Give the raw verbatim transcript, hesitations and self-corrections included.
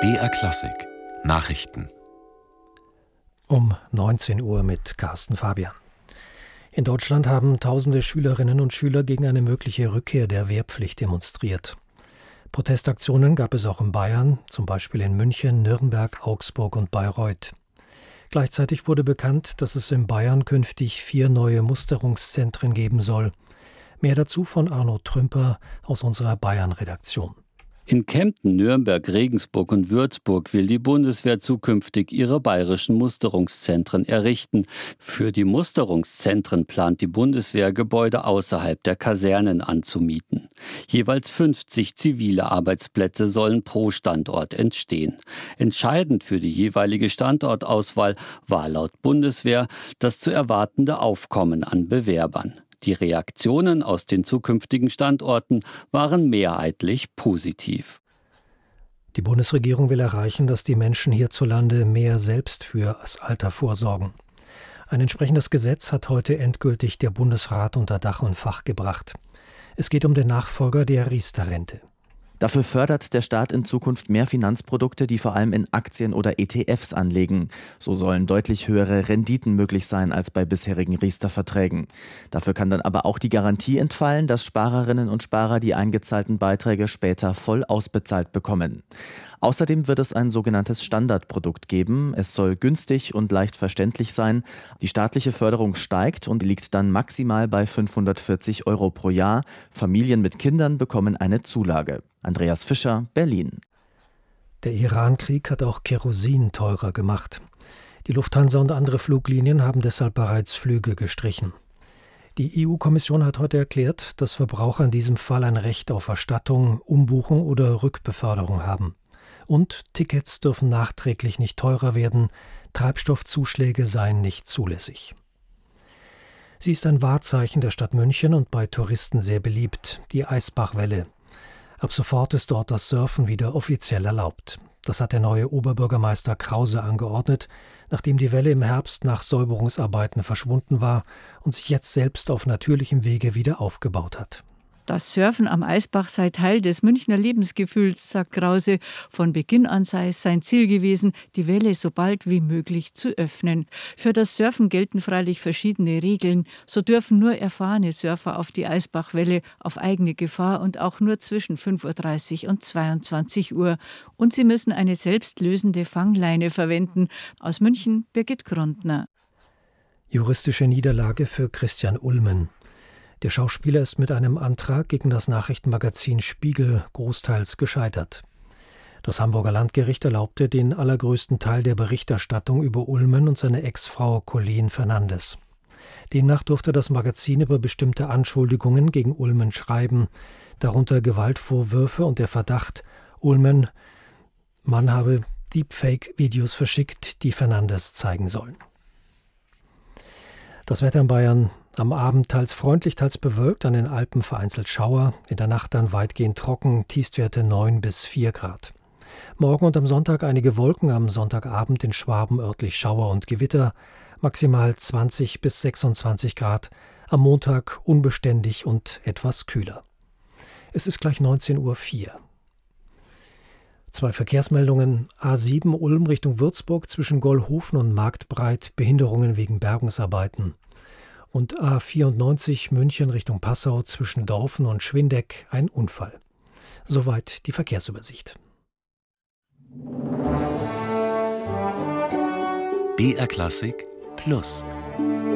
B R Klassik Nachrichten um neunzehn Uhr mit Carsten Fabian. In Deutschland haben tausende Schülerinnen und Schüler gegen eine mögliche Rückkehr der Wehrpflicht demonstriert. Protestaktionen gab es auch in Bayern, zum Beispiel in München, Nürnberg, Augsburg und Bayreuth. Gleichzeitig wurde bekannt, dass es in Bayern künftig vier neue Musterungszentren geben soll. Mehr dazu von Arno Trümper aus unserer Bayern-Redaktion. In Kempten, Nürnberg, Regensburg und Würzburg will die Bundeswehr zukünftig ihre bayerischen Musterungszentren errichten. Für die Musterungszentren plant die Bundeswehr, Gebäude außerhalb der Kasernen anzumieten. Jeweils fünfzig zivile Arbeitsplätze sollen pro Standort entstehen. Entscheidend für die jeweilige Standortauswahl war laut Bundeswehr das zu erwartende Aufkommen an Bewerbern. Die Reaktionen aus den zukünftigen Standorten waren mehrheitlich positiv. Die Bundesregierung will erreichen, dass die Menschen hierzulande mehr selbst für das Alter vorsorgen. Ein entsprechendes Gesetz hat heute endgültig der Bundesrat unter Dach und Fach gebracht. Es geht um den Nachfolger der Riester-Rente. Dafür fördert der Staat in Zukunft mehr Finanzprodukte, die vor allem in Aktien oder E T Fs anlegen. So sollen deutlich höhere Renditen möglich sein als bei bisherigen Riester-Verträgen. Dafür kann dann aber auch die Garantie entfallen, dass Sparerinnen und Sparer die eingezahlten Beiträge später voll ausbezahlt bekommen. Außerdem wird es ein sogenanntes Standardprodukt geben. Es soll günstig und leicht verständlich sein. Die staatliche Förderung steigt und liegt dann maximal bei fünfhundertvierzig Euro pro Jahr. Familien mit Kindern bekommen eine Zulage. Andreas Fischer, Berlin. Der Iran-Krieg hat auch Kerosin teurer gemacht. Die Lufthansa und andere Fluglinien haben deshalb bereits Flüge gestrichen. Die E U-Kommission hat heute erklärt, dass Verbraucher in diesem Fall ein Recht auf Erstattung, Umbuchung oder Rückbeförderung haben. Und Tickets dürfen nachträglich nicht teurer werden, Treibstoffzuschläge seien nicht zulässig. Sie ist ein Wahrzeichen der Stadt München und bei Touristen sehr beliebt, die Eisbachwelle. Ab sofort ist dort das Surfen wieder offiziell erlaubt. Das hat der neue Oberbürgermeister Krause angeordnet, nachdem die Welle im Herbst nach Säuberungsarbeiten verschwunden war und sich jetzt selbst auf natürlichem Wege wieder aufgebaut hat. Das Surfen am Eisbach sei Teil des Münchner Lebensgefühls, sagt Krause. Von Beginn an sei es sein Ziel gewesen, die Welle so bald wie möglich zu öffnen. Für das Surfen gelten freilich verschiedene Regeln. So dürfen nur erfahrene Surfer auf die Eisbachwelle auf eigene Gefahr und auch nur zwischen fünf Uhr dreißig und zweiundzwanzig Uhr. Und sie müssen eine selbstlösende Fangleine verwenden. Aus München Birgit Grundner. Juristische Niederlage für Christian Ulmen. Der Schauspieler ist mit einem Antrag gegen das Nachrichtenmagazin Spiegel großteils gescheitert. Das Hamburger Landgericht erlaubte den allergrößten Teil der Berichterstattung über Ulmen und seine Ex-Frau Colleen Fernandes. Demnach durfte das Magazin über bestimmte Anschuldigungen gegen Ulmen schreiben, darunter Gewaltvorwürfe und der Verdacht, Ulmen, man habe Deepfake-Videos verschickt, die Fernandes zeigen sollen. Das Wetter in Bayern: am Abend teils freundlich, teils bewölkt, an den Alpen vereinzelt Schauer, in der Nacht dann weitgehend trocken, Tiefstwerte neun bis vier Grad. Morgen und am Sonntag einige Wolken, am Sonntagabend in Schwaben örtlich Schauer und Gewitter, maximal zwanzig bis sechsundzwanzig Grad, am Montag unbeständig und etwas kühler. Es ist gleich neunzehn Uhr vier. Zwei Verkehrsmeldungen: A sieben Ulm Richtung Würzburg zwischen Gollhofen und Marktbreit, Behinderungen wegen Bergungsarbeiten. Und A vierundneunzig München Richtung Passau zwischen Dorfen und Schwindeck, ein Unfall. Soweit die Verkehrsübersicht. B R Klassik Plus